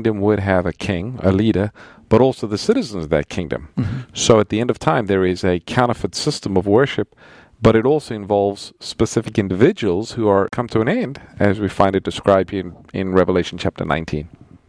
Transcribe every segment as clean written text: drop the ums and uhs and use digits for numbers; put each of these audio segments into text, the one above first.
kingdom would have a king, a leader, but also the citizens of that kingdom. Mm-hmm. So at the end of time, there is a counterfeit system of worship, but it also involves specific individuals who are come to an end, as we find it described here in Revelation chapter 19.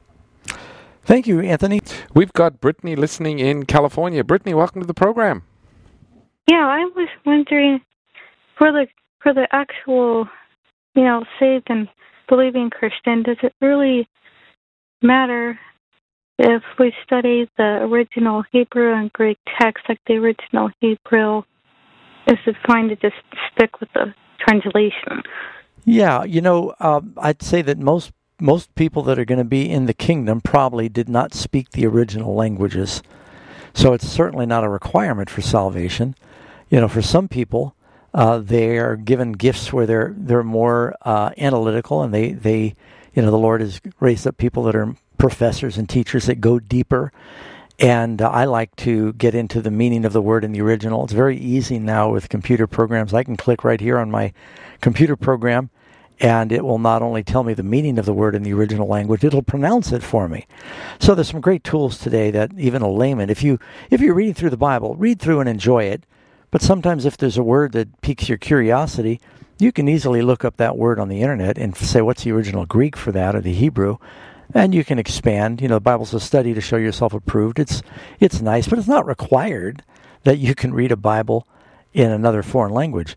Thank you, Anthony. We've got Brittany listening in California. Brittany, welcome to the program. Yeah, I was wondering, for the actual, saved and believing Christian, does it really matter if we study the original Hebrew and Greek text, like the original Hebrew? Is it fine to just stick with the translation? Yeah, I'd say that most people that are going to be in the kingdom probably did not speak the original languages. So it's certainly not a requirement for salvation. For some people, they are given gifts where they're more analytical, and they the Lord has raised up people that are professors and teachers that go deeper. And I like to get into the meaning of the word in the original. It's very easy now with computer programs. I can click right here on my computer program, and it will not only tell me the meaning of the word in the original language, it'll pronounce it for me. So there's some great tools today that even a layman, if you're reading through the Bible, read through and enjoy it. But sometimes if there's a word that piques your curiosity, you can easily look up that word on the internet and say, what's the original Greek for that, or the Hebrew? And you can expand. The Bible's a study to show yourself approved. It's nice, but it's not required that you can read a Bible in another foreign language.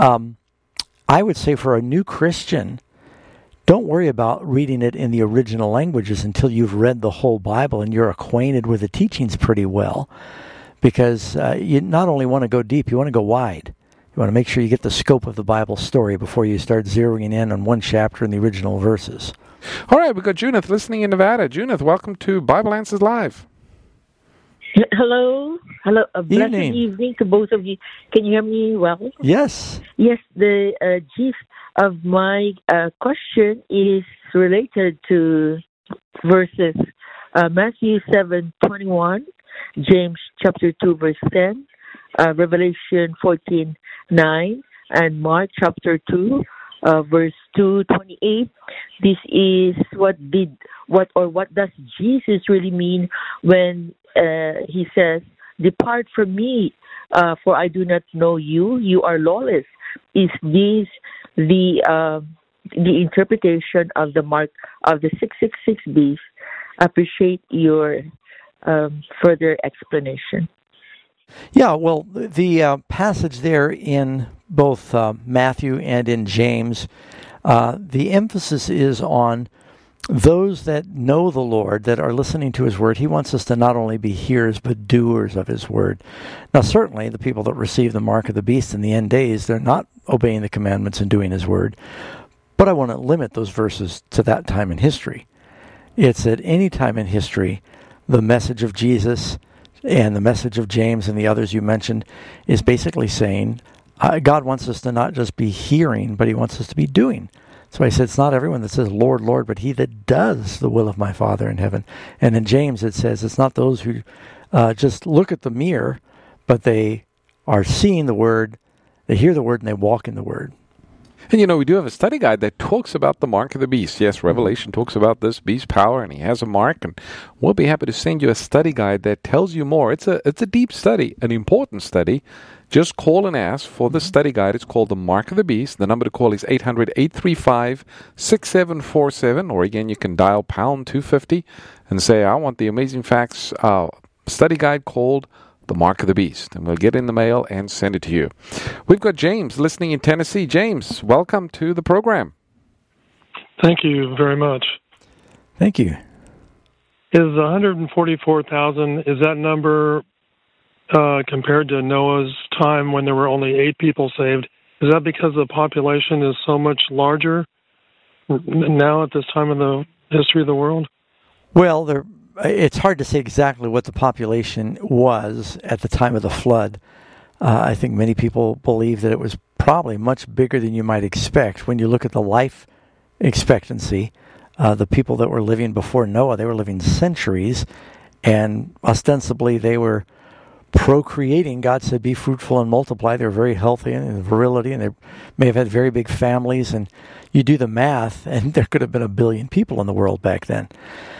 I would say for a new Christian, don't worry about reading it in the original languages until you've read the whole Bible and you're acquainted with the teachings pretty well. Because you not only want to go deep, you want to go wide. You want to make sure you get the scope of the Bible story before you start zeroing in on one chapter in the original verses. All right, we've got Junith listening in Nevada. Junith, welcome to Bible Answers Live. Hello. A blessed evening to both of you. Can you hear me well? Yes. Yes, the gist of my question is related to verses Matthew 7:21, James chapter 2, verse 10, Revelation 14:9, and Mark chapter 2, verse 2:28. This is what does Jesus really mean when he says, "Depart from me, for I do not know you. You are lawless." Is this the interpretation of the mark of the 666 beast? Appreciate your further explanation. Yeah, well, the passage there in both Matthew and in James, the emphasis is on those that know the Lord, that are listening to His Word. He wants us to not only be hearers, but doers of His Word. Now, certainly, the people that receive the mark of the beast in the end days, they're not obeying the commandments and doing His Word. But I want to limit those verses to that time in history. It's at any time in history, the message of Jesus and the message of James and the others you mentioned is basically saying God wants us to not just be hearing, but He wants us to be doing. So I said, it's not everyone that says, Lord, Lord, but he that does the will of my Father in heaven. And in James it says, it's not those who just look at the mirror, but they are seeing the Word, they hear the Word, and they walk in the Word. And we do have a study guide that talks about the mark of the beast. Yes, Revelation talks about this beast power, and he has a mark, and we'll be happy to send you a study guide that tells you more. It's a deep study, an important study. Just call and ask for the study guide. It's called The Mark of the Beast. The number to call is 800-835-6747, or again, you can dial pound 250 and say, I want the Amazing Facts study guide called The Mark of the Beast, and we'll get it in the mail and send it to you. We've got James listening in Tennessee. James, welcome to the program. Thank you very much. Thank you. Is 144,000, is that number compared to Noah's time when there were only 8 people saved? Is that because the population is so much larger now at this time in the history of the world? Well, it's hard to say exactly what the population was at the time of the flood. I think many people believe that it was probably much bigger than you might expect. When you look at the life expectancy, the people that were living before Noah, they were living centuries, and ostensibly they were procreating. God said, be fruitful and multiply. They were very healthy and in virility, and they may have had very big families, and you do the math, and there could have been 1 billion people in the world back then.